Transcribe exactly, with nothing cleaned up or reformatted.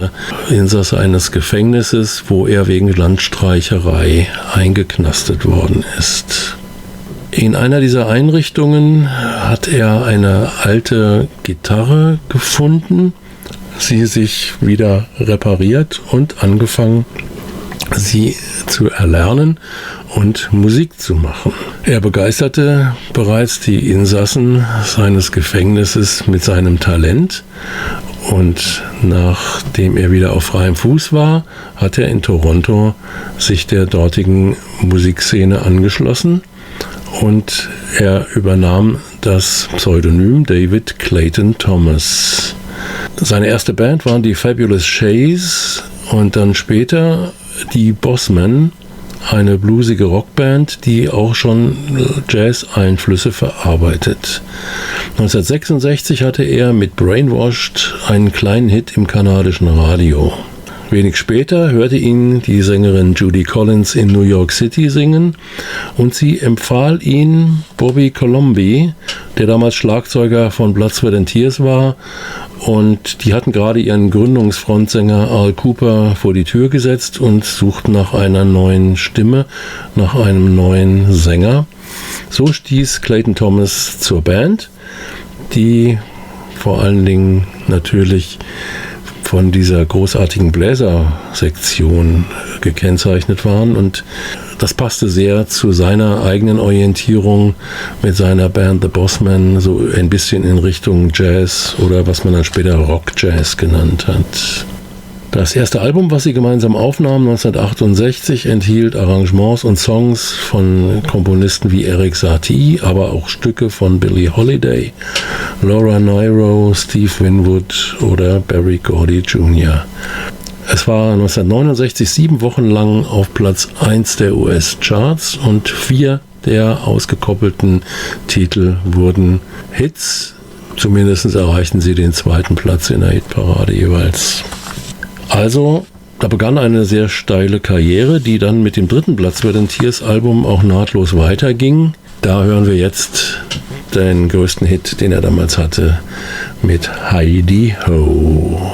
Insasse eines Gefängnisses, wo er wegen Landstreicherei eingeknastet worden ist. In einer dieser Einrichtungen hat er eine alte Gitarre gefunden, sie sich wieder repariert und angefangen, sie zu erlernen und Musik zu machen. Er begeisterte bereits die Insassen seines Gefängnisses mit seinem Talent und nachdem er wieder auf freiem Fuß war, hat er in Toronto sich der dortigen Musikszene angeschlossen und er übernahm das Pseudonym David Clayton Thomas. Seine erste Band waren die Fabulous Shays und dann später die Bossmen, eine bluesige Rockband, die auch schon Jazz-Einflüsse verarbeitet. neunzehnhundertsechsundsechzig hatte er mit Brainwashed einen kleinen Hit im kanadischen Radio. Wenig später hörte ihn die Sängerin Judy Collins in New York City singen und sie empfahl ihn Bobby Colomby, der damals Schlagzeuger von Blood, Sweat and Tears war, und die hatten gerade ihren Gründungsfrontsänger Al Kooper vor die Tür gesetzt und suchten nach einer neuen Stimme, nach einem neuen Sänger. So stieß Clayton Thomas zur Band, die vor allen Dingen natürlich von dieser großartigen Bläsersektion gekennzeichnet waren, und das passte sehr zu seiner eigenen Orientierung mit seiner Band The Bossmen, so ein bisschen in Richtung Jazz oder was man dann später Rock-Jazz genannt hat. Das erste Album, was sie gemeinsam aufnahmen, neunzehnhundertachtundsechzig, enthielt Arrangements und Songs von Komponisten wie Eric Satie, aber auch Stücke von Billie Holiday, Laura Nyro, Steve Winwood oder Berry Gordy Junior Es war neunzehnhundertneunundsechzig sieben Wochen lang auf Platz eins der U S-Charts und vier der ausgekoppelten Titel wurden Hits. Zumindest erreichten sie den zweiten Platz in der Hitparade jeweils. Also, da begann eine sehr steile Karriere, die dann mit dem dritten Blood, Sweat and Tears Album auch nahtlos weiterging. Da hören wir jetzt den größten Hit, den er damals hatte, mit Heidi Ho.